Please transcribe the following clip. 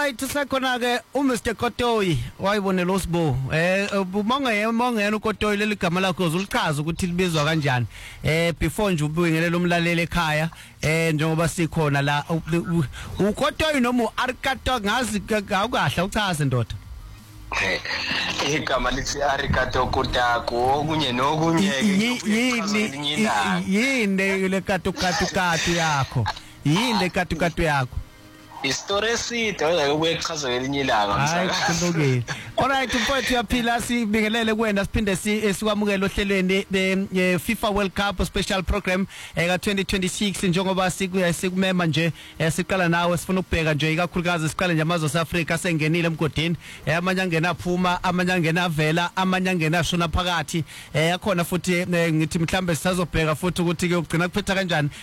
Alright, sikhona ke uMr Kotoyi wayibonela uSibo. Mongena uKotoyi leligama lakho uzulichaza ukuthi libizwa kanjani. Before nje ubingelela umlaleli ekhaya, njengoba sikhona la uKotoyi noma uArikato ngazi awukahle uchaze ndoda. Igama lithi Arikato Kotako okunye nokunye yini le katu yakho. Yini le katu yakho. Istory eside ozakubuyechaza ngelinye ilanga msaka. Hayi kulungile. Alright mfowethu uyaphila sibingelele kuwena siphinde sikwamukele ohlelweni FIFA World Cup special program ka 2026 njengoba sikumema nje siqala nawe sifuna ukubheka nje ikakhulukazi siqale nje amazwe aseAfrika sengenile emgodini amanye angena phuma amanye angena vela amanye angena shona phakathi yakhona futhi ngithi mhlambe sisazobheka futhi ukuthi ke ugcina kuphetha kanjani